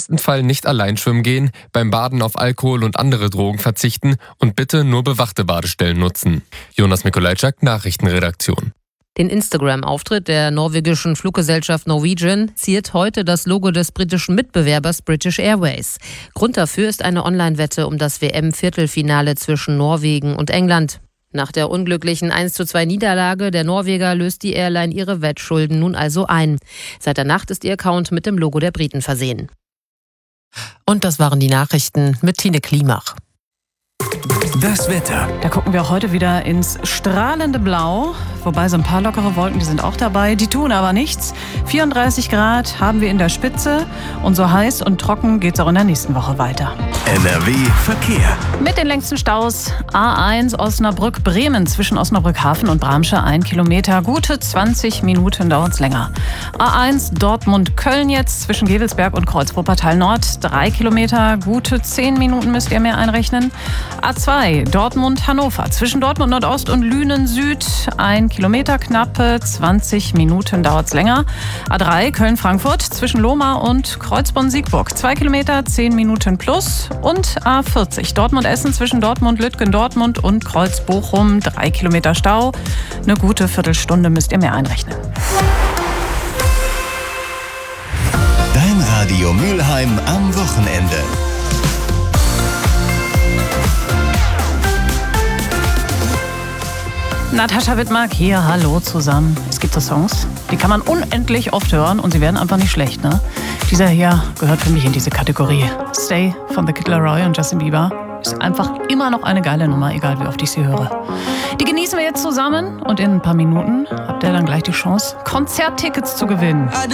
besten Fall nicht allein schwimmen gehen, beim Baden auf Alkohol und andere Drogen verzichten und bitte nur bewachte Badestellen nutzen. Jonas Mikolajczak, Nachrichtenredaktion. Den Instagram-Auftritt der norwegischen Fluggesellschaft Norwegian ziert heute das Logo des britischen Mitbewerbers British Airways. Grund dafür ist eine Online-Wette um das WM-Viertelfinale zwischen Norwegen und England. Nach der unglücklichen 1:2 Niederlage der Norweger löst die Airline ihre Wettschulden nun also ein. Seit der Nacht ist ihr Account mit dem Logo der Briten versehen. Und das waren die Nachrichten mit Tine Klimach. Das Wetter. Da gucken wir auch heute wieder ins strahlende Blau. Wobei so ein paar lockere Wolken, die sind auch dabei. Die tun aber nichts. 34 Grad haben wir in der Spitze. Und so heiß und trocken geht es auch in der nächsten Woche weiter. NRW Verkehr. Mit den längsten Staus A1 Osnabrück-Bremen zwischen Osnabrück-Hafen und Bramsche 1 Kilometer. Gute 20 Minuten dauert es länger. A1 Dortmund-Köln jetzt zwischen Gevelsberg und Kreuzwuppertal Nord 3 Kilometer. Gute 10 Minuten müsst ihr mehr einrechnen. A2 Dortmund-Hannover zwischen Dortmund Nordost und Lünen Süd 1 Kilometer, knappe 20 Minuten dauert es länger. A3 Köln-Frankfurt zwischen Lohmar und Kreuzborn-Siegburg 2 Kilometer, 10 Minuten plus. Und A40 Dortmund-Essen zwischen Dortmund-Lütgen-Dortmund und Kreuz-Bochum 3 Kilometer Stau. Eine gute Viertelstunde müsst ihr mehr einrechnen. Dein Radio Mülheim am Wochenende. Natascha Wittmark hier, hallo zusammen. Es gibt so Songs, die kann man unendlich oft hören und sie werden einfach nicht schlecht, ne? Dieser hier gehört für mich in diese Kategorie. Stay von The Kid Laroi und Justin Bieber ist einfach immer noch eine geile Nummer, egal wie oft ich sie höre. Die genießen wir jetzt zusammen und in ein paar Minuten habt ihr dann gleich die Chance, Konzerttickets zu gewinnen.